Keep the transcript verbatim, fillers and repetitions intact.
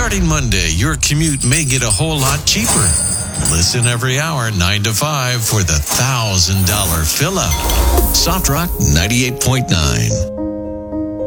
Starting Monday, your commute may get a whole lot cheaper. Listen every hour, nine to five, for the one thousand dollars Fill Up. Soft Rock ninety-eight point nine.